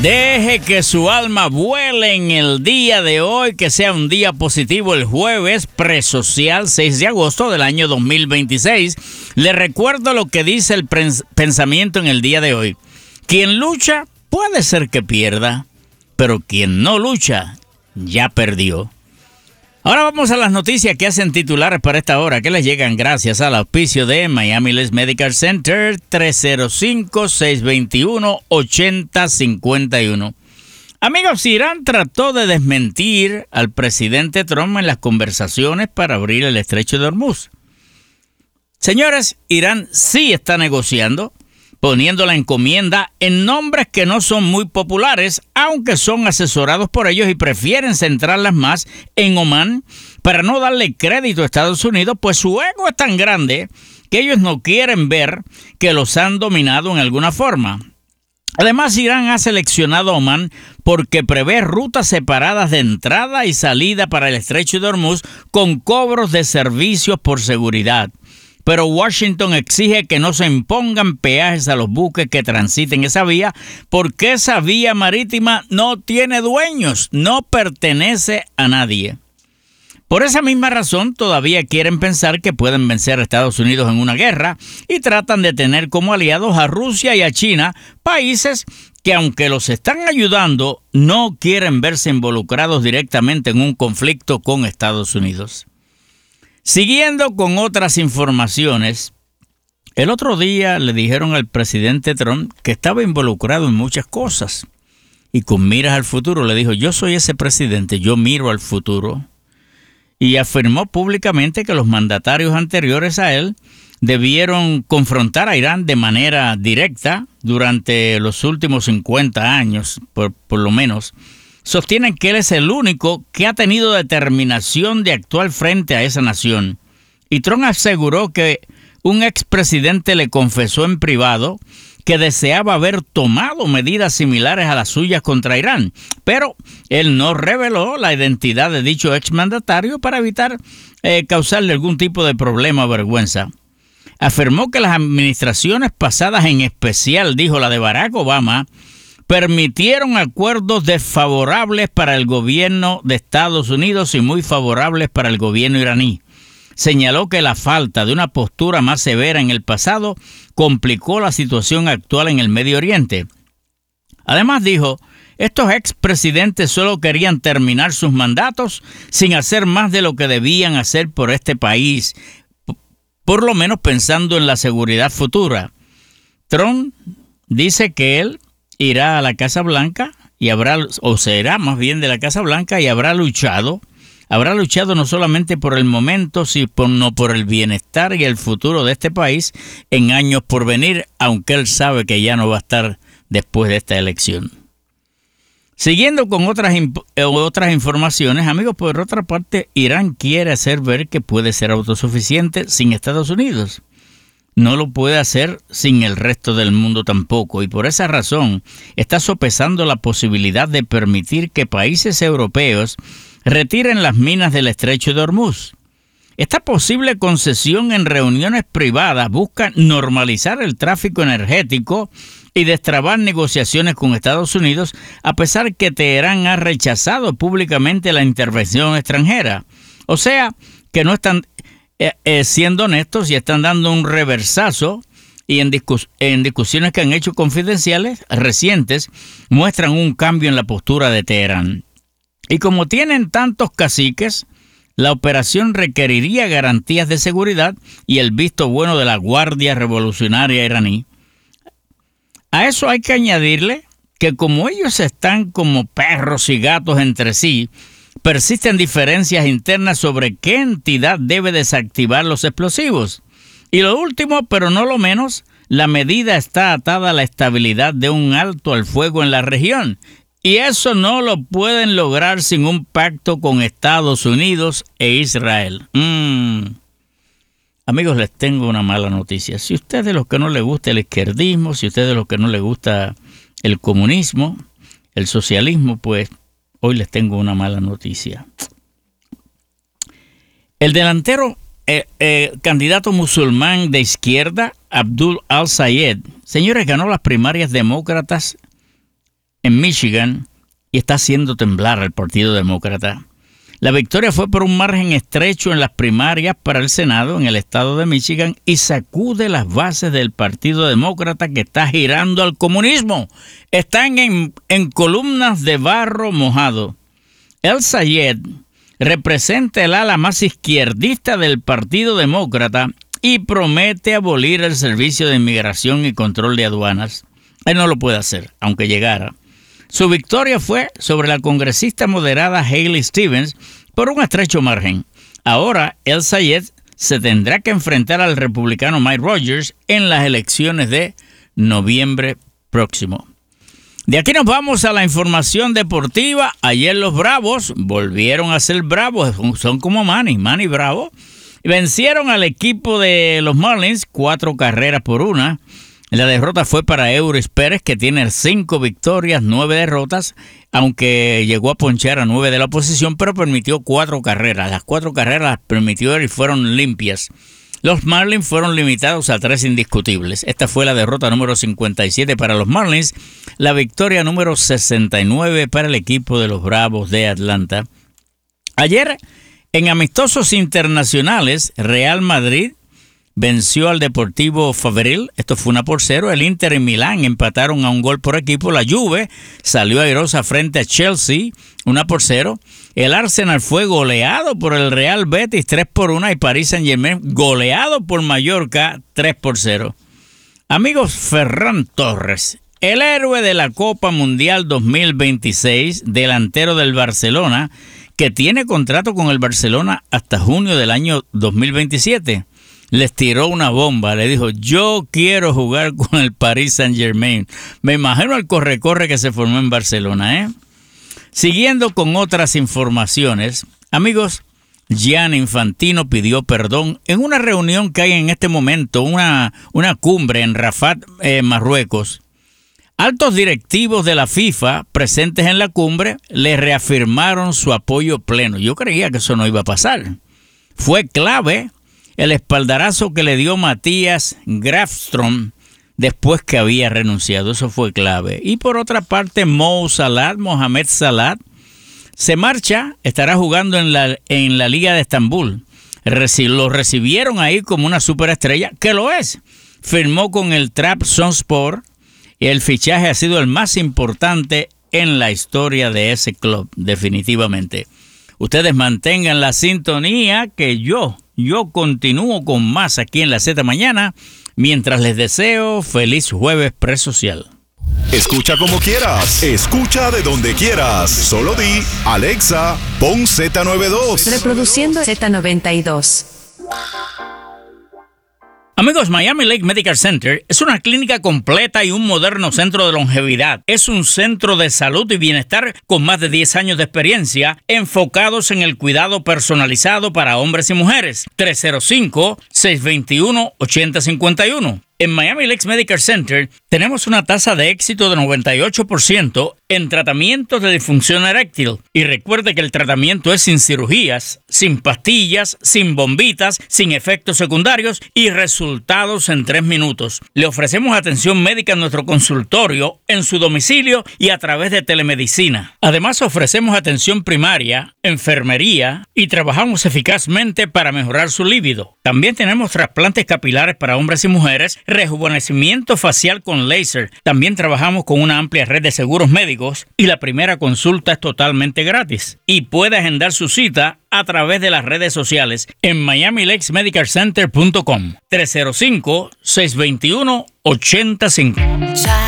Deje que su alma vuele en el día de hoy, que sea un día positivo el jueves presocial 6 de agosto del año 2026. Le recuerdo lo que dice el pensamiento en el día de hoy. Quien lucha puede ser que pierda, pero quien no lucha ya perdió. Ahora vamos a las noticias que hacen titulares para esta hora, que les llegan gracias al auspicio de Miami Les Medical Center, 305-621-8051. Amigos, Irán trató de desmentir al presidente Trump en las conversaciones para abrir el estrecho de Hormuz. Señores, Irán sí está negociando, poniendo la encomienda en nombres que no son muy populares, aunque son asesorados por ellos y prefieren centrarlas más en Omán para no darle crédito a Estados Unidos, pues su ego es tan grande que ellos no quieren ver que los han dominado en alguna forma. Además, Irán ha seleccionado a Omán porque prevé rutas separadas de entrada y salida para el estrecho de Hormuz con cobros de servicios por seguridad. Pero Washington exige que no se impongan peajes a los buques que transiten esa vía, porque esa vía marítima no tiene dueños, no pertenece a nadie. Por esa misma razón, todavía quieren pensar que pueden vencer a Estados Unidos en una guerra y tratan de tener como aliados a Rusia y a China, países que aunque los están ayudando, no quieren verse involucrados directamente en un conflicto con Estados Unidos. Siguiendo con otras informaciones, el otro día le dijeron al presidente Trump que estaba involucrado en muchas cosas y con miras al futuro le dijo: yo soy ese presidente, yo miro al futuro, y afirmó públicamente que los mandatarios anteriores a él debieron confrontar a Irán de manera directa durante los últimos 50 años, por lo menos. Sostienen que él es el único que ha tenido determinación de actuar frente a esa nación. Y Trump aseguró que un expresidente le confesó en privado que deseaba haber tomado medidas similares a las suyas contra Irán, pero él no reveló la identidad de dicho exmandatario para evitar causarle algún tipo de problema o vergüenza. Afirmó que las administraciones pasadas, en especial, dijo la de Barack Obama, permitieron acuerdos desfavorables para el gobierno de Estados Unidos y muy favorables para el gobierno iraní. Señaló que la falta de una postura más severa en el pasado complicó la situación actual en el Medio Oriente. Además dijo, estos expresidentes solo querían terminar sus mandatos sin hacer más de lo que debían hacer por este país, por lo menos pensando en la seguridad futura. Trump dice que él irá a la Casa Blanca y será más bien de la Casa Blanca y habrá luchado no solamente por el momento, sino por el bienestar y el futuro de este país en años por venir, aunque él sabe que ya no va a estar después de esta elección. Siguiendo con otras informaciones, amigos, por otra parte, Irán quiere hacer ver que puede ser autosuficiente sin Estados Unidos. No lo puede hacer sin el resto del mundo tampoco, y por esa razón está sopesando la posibilidad de permitir que países europeos retiren las minas del estrecho de Hormuz. Esta posible concesión en reuniones privadas busca normalizar el tráfico energético y destrabar negociaciones con Estados Unidos, a pesar que Teherán ha rechazado públicamente la intervención extranjera. O sea, que no están siendo honestos y están dando un reversazo, y en discusiones que han hecho confidenciales recientes muestran un cambio en la postura de Teherán. Y como tienen tantos caciques, la operación requeriría garantías de seguridad y el visto bueno de la Guardia Revolucionaria iraní. A eso hay que añadirle que como ellos están como perros y gatos entre sí, persisten diferencias internas sobre qué entidad debe desactivar los explosivos. Y lo último, pero no lo menos, la medida está atada a la estabilidad de un alto al fuego en la región. Y eso no lo pueden lograr sin un pacto con Estados Unidos e Israel. Amigos, les tengo una mala noticia. Si a ustedes de los que no les gusta el izquierdismo, si a ustedes de los que no les gusta el comunismo, el socialismo, pues hoy les tengo una mala noticia. El delantero candidato musulmán de izquierda, Abdul al-Sayed, señores, ganó las primarias demócratas en Michigan y está haciendo temblar al Partido Demócrata. La victoria fue por un margen estrecho en las primarias para el Senado en el estado de Michigan y sacude las bases del Partido Demócrata que está girando al comunismo. Están en columnas de barro mojado. El Sayed representa el ala más izquierdista del Partido Demócrata y promete abolir el Servicio de Inmigración y Control de Aduanas. Él no lo puede hacer, aunque llegara. Su victoria fue sobre la congresista moderada Haley Stevens por un estrecho margen. Ahora, El Sayed se tendrá que enfrentar al republicano Mike Rogers en las elecciones de noviembre próximo. De aquí nos vamos a la información deportiva. Ayer los Bravos volvieron a ser bravos, son como Manny Bravo. Vencieron al equipo de los Marlins 4-1. La derrota fue para Euris Pérez, que tiene 5 victorias, 9 derrotas, aunque llegó a ponchar a 9 de la oposición, pero permitió 4 carreras. Las 4 carreras las permitió y fueron limpias. Los Marlins fueron limitados a 3 indiscutibles. Esta fue la derrota número 57 para los Marlins, la victoria número 69 para el equipo de los Bravos de Atlanta. Ayer, en amistosos internacionales, Real Madrid venció al Deportivo Fabril, esto fue 1-0. El Inter y Milán empataron a 1 gol por equipo. La Juve salió airosa frente a Chelsea, 1-0. El Arsenal fue goleado por el Real Betis, 3-1. Y Paris Saint-Germain goleado por Mallorca, 3-0. Amigos, Ferran Torres, el héroe de la Copa Mundial 2026, delantero del Barcelona, que tiene contrato con el Barcelona hasta junio del año 2027. Les tiró una bomba, le dijo, yo quiero jugar con el Paris Saint-Germain. Me imagino el corre-corre que se formó en Barcelona, ¿eh? Siguiendo con otras informaciones, amigos, Gianni Infantino pidió perdón en una reunión que hay en este momento, una cumbre en Rafat, Marruecos. Altos directivos de la FIFA presentes en la cumbre le reafirmaron su apoyo pleno. Yo creía que eso no iba a pasar. Fue clave el espaldarazo que le dio Matías Grafström después que había renunciado. Eso fue clave. Y por otra parte, Mohamed Salah, se marcha, estará jugando en la Liga de Estambul. Lo recibieron ahí como una superestrella, que lo es. Firmó con el Trabzonspor y el fichaje ha sido el más importante en la historia de ese club, definitivamente. Ustedes mantengan la sintonía que yo continúo con más aquí en la Z Mañana, mientras les deseo feliz jueves presocial. Escucha como quieras, escucha de donde quieras. Solo di, Alexa, pon Z92. Reproduciendo Z92. Amigos, Miami Lake Medical Center es una clínica completa y un moderno centro de longevidad. Es un centro de salud y bienestar con más de 10 años de experiencia, enfocados en el cuidado personalizado para hombres y mujeres. 305-621-8051. En Miami Lakes Medical Center tenemos una tasa de éxito de 98% en tratamientos de disfunción eréctil. Y recuerde que el tratamiento es sin cirugías, sin pastillas, sin bombitas, sin efectos secundarios y resultados en 3 minutos. Le ofrecemos atención médica en nuestro consultorio, en su domicilio y a través de telemedicina. Además, ofrecemos atención primaria, enfermería y trabajamos eficazmente para mejorar su líbido. También tenemos trasplantes capilares para hombres y mujeres, rejuvenecimiento facial con láser. También trabajamos con una amplia red de seguros médicos y la primera consulta es totalmente gratis. Y puede agendar su cita a través de las redes sociales en miamilakesmedicalcenter.com. 305-621-8050.